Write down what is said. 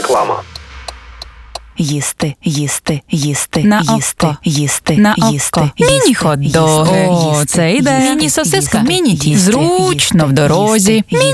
Реклама. Їсти, їсти, їсти, На їсти, око. їсти, На їсти, око. їсти, Міні-хот-доги. їсти, О, їсти, це ідея. їсти, Міні-сосиска. їсти, Міні-тіст. їсти, Зручно їсти, в дорозі. їсти,